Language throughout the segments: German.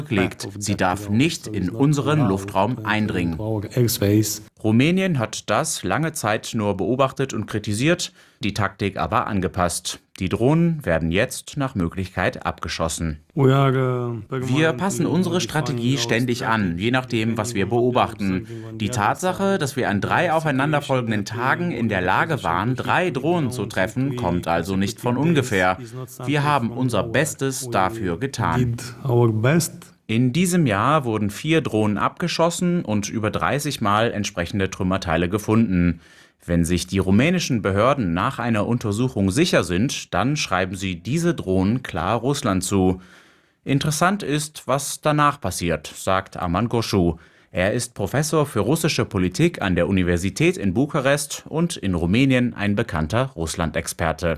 legt. Sie darf nicht in unseren Luftraum eindringen. Rumänien hat das lange Zeit nur beobachtet und kritisiert, die Taktik aber angepasst. Die Drohnen werden jetzt nach Möglichkeit abgeschossen. Wir passen unsere Strategie ständig an, je nachdem, was wir beobachten. Die Tatsache, dass wir an 3 aufeinanderfolgenden Tagen in der Lage waren, 3 Drohnen zu treffen, kommt also nicht von ungefähr. Wir haben unser Bestes dafür getan. In diesem Jahr wurden 4 Drohnen abgeschossen und über 30 Mal entsprechende Trümmerteile gefunden. Wenn sich die rumänischen Behörden nach einer Untersuchung sicher sind, dann schreiben sie diese Drohnen klar Russland zu. Interessant ist, was danach passiert, sagt Arman Goshu. Er ist Professor für russische Politik an der Universität in Bukarest und in Rumänien ein bekannter Russland-Experte.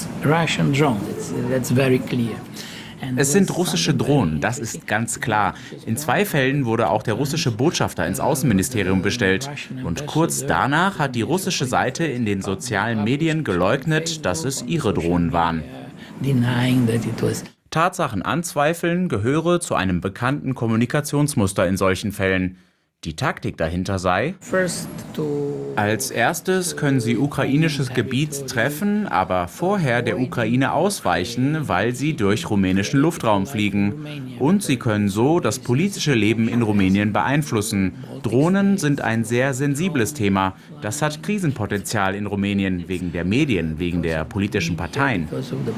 Es sind russische Drohnen, das ist ganz klar. In 2 Fällen wurde auch der russische Botschafter ins Außenministerium bestellt. Und kurz danach hat die russische Seite in den sozialen Medien geleugnet, dass es ihre Drohnen waren. Tatsachen anzweifeln gehöre zu einem bekannten Kommunikationsmuster in solchen Fällen. Die Taktik dahinter sei: Als erstes können sie ukrainisches Gebiet treffen, aber vorher der Ukraine ausweichen, weil sie durch rumänischen Luftraum fliegen. Und sie können so das politische Leben in Rumänien beeinflussen. Drohnen sind ein sehr sensibles Thema. Das hat Krisenpotenzial in Rumänien, wegen der Medien, wegen der politischen Parteien.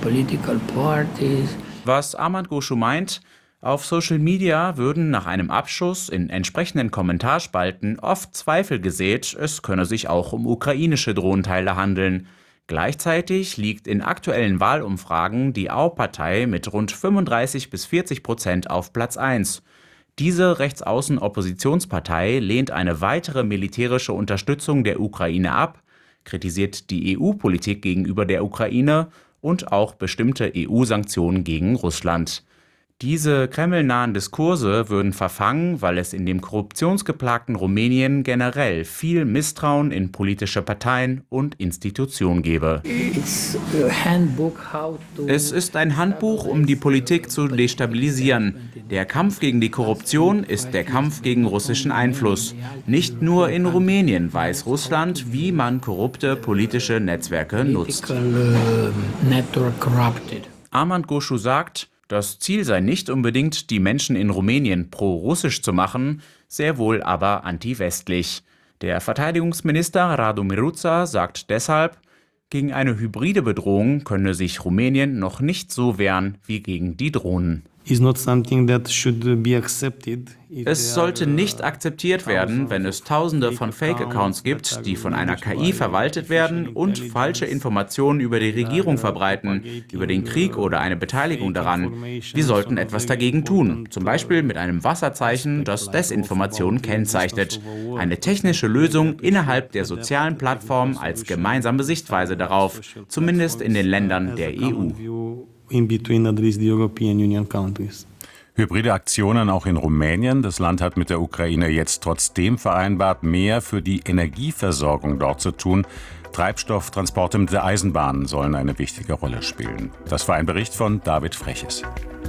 Was Arman Goshu meint: Auf Social Media würden nach einem Abschuss in entsprechenden Kommentarspalten oft Zweifel gesät, es könne sich auch um ukrainische Drohnenteile handeln. Gleichzeitig liegt in aktuellen Wahlumfragen die AU-Partei mit rund 35-40% auf Platz 1. Diese Rechtsaußen-Oppositionspartei lehnt eine weitere militärische Unterstützung der Ukraine ab, kritisiert die EU-Politik gegenüber der Ukraine und auch bestimmte EU-Sanktionen gegen Russland. Diese kremlnahen Diskurse würden verfangen, weil es in dem korruptionsgeplagten Rumänien generell viel Misstrauen in politische Parteien und Institutionen gäbe. Es ist ein Handbuch, um die Politik zu destabilisieren. Der Kampf gegen die Korruption ist der Kampf gegen russischen Einfluss. Nicht nur in Rumänien weiß Russland, wie man korrupte politische Netzwerke nutzt. Arman Goshu sagt, das Ziel sei nicht unbedingt, die Menschen in Rumänien pro-russisch zu machen, sehr wohl aber anti-westlich. Der Verteidigungsminister Radu Miruța sagt deshalb, gegen eine hybride Bedrohung könne sich Rumänien noch nicht so wehren wie gegen die Drohnen. Es sollte nicht akzeptiert werden, wenn es Tausende von Fake-Accounts gibt, die von einer KI verwaltet werden und falsche Informationen über die Regierung verbreiten, über den Krieg oder eine Beteiligung daran. Wir sollten etwas dagegen tun, zum Beispiel mit einem Wasserzeichen, das Desinformation kennzeichnet. Eine technische Lösung innerhalb der sozialen Plattformen als gemeinsame Sichtweise darauf, zumindest in den Ländern der EU. Hybride Aktionen auch in Rumänien. Das Land hat mit der Ukraine jetzt trotzdem vereinbart, mehr für die Energieversorgung dort zu tun. Treibstofftransporte mit der Eisenbahn sollen eine wichtige Rolle spielen. Das war ein Bericht von David Freches.